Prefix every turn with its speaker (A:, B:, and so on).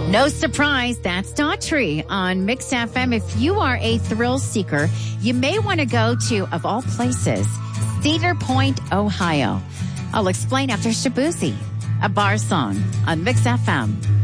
A: No surprise, that's Daughtry on Mix FM. If you are a thrill seeker, you may want to go to, of all places, Cedar Point, Ohio. I'll explain after Shabuzi, a bar song on Mix FM.